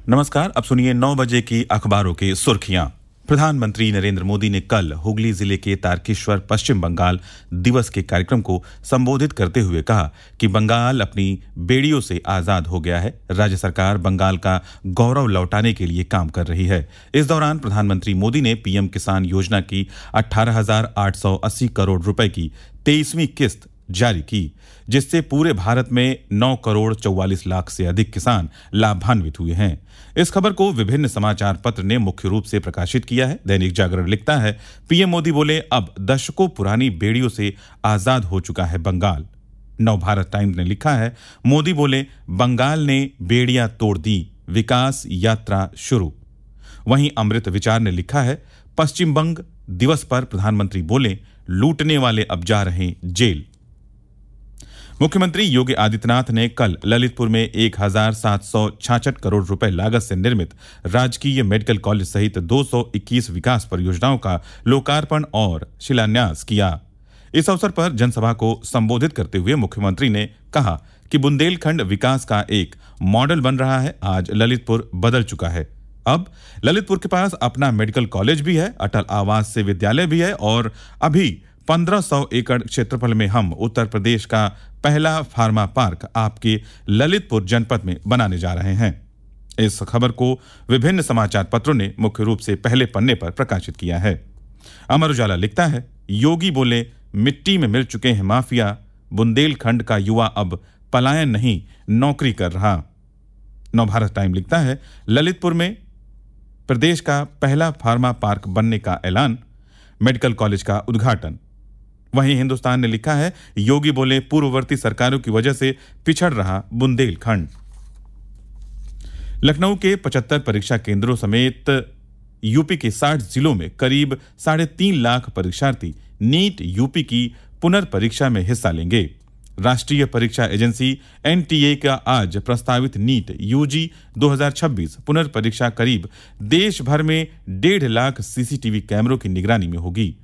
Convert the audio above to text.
नमस्कार। अब सुनिए 9 बजे की अखबारों की सुर्खियां। प्रधानमंत्री नरेंद्र मोदी ने कल हुगली जिले के तारकेश्वर पश्चिम बंगाल दिवस के कार्यक्रम को संबोधित करते हुए कहा कि बंगाल अपनी बेड़ियों से आजाद हो गया है। राज्य सरकार बंगाल का गौरव लौटाने के लिए काम कर रही है। इस दौरान प्रधानमंत्री मोदी ने पीएम किसान योजना की 18,880 करोड़ रुपए की 23वीं किस्त जारी की, जिससे पूरे भारत में 9 करोड़ 44 लाख से अधिक किसान लाभान्वित हुए हैं। इस खबर को विभिन्न समाचार पत्र ने मुख्य रूप से प्रकाशित किया है। दैनिक जागरण लिखता है, पीएम मोदी बोले, अब दशकों पुरानी बेड़ियों से आजाद हो चुका है बंगाल। नवभारत टाइम्स ने लिखा है, मोदी बोले, बंगाल ने बेड़ियां तोड़ दी, विकास यात्रा शुरू। वहीं अमृत विचार ने लिखा है, पश्चिम बंग दिवस पर प्रधानमंत्री बोले, लूटने वाले अब जा रहे जेल। मुख्यमंत्री योगी आदित्यनाथ ने कल ललितपुर में 1,766 करोड़ रुपए लागत से निर्मित राजकीय मेडिकल कॉलेज सहित 221 विकास परियोजनाओं का लोकार्पण और शिलान्यास किया। इस अवसर पर जनसभा को संबोधित करते हुए मुख्यमंत्री ने कहा कि बुंदेलखंड विकास का एक मॉडल बन रहा है। आज ललितपुर बदल चुका है। अब ललितपुर के पास अपना मेडिकल कॉलेज भी है, अटल आवास विद्यालय भी है और अभी 1500 एकड़ क्षेत्रफल में हम उत्तर प्रदेश का पहला फार्मा पार्क आपके ललितपुर जनपद में बनाने जा रहे हैं। इस खबर को विभिन्न समाचार पत्रों ने मुख्य रूप से पहले पन्ने पर प्रकाशित किया है। अमर उजाला लिखता है, योगी बोले, मिट्टी में मिल चुके हैं माफिया, बुंदेलखंड का युवा अब पलायन नहीं नौकरी कर रहा। नवभारत टाइम लिखता है, ललितपुर में प्रदेश का पहला फार्मा पार्क बनने का ऐलान, मेडिकल कॉलेज का उद्घाटन। वहीं हिंदुस्तान ने लिखा है, योगी बोले, पूर्ववर्ती सरकारों की वजह से पिछड़ रहा बुंदेलखंड। लखनऊ के 75 परीक्षा केंद्रों समेत यूपी के 60 जिलों में करीब 3.5 लाख परीक्षार्थी नीट यूपी की पुनर्परीक्षा में हिस्सा लेंगे। राष्ट्रीय परीक्षा एजेंसी एनटीए का आज प्रस्तावित नीट यूजी 2026 पुनर्परीक्षा करीब देश भर में 1.5 लाख सीसीटीवी कैमरों की निगरानी में होगी।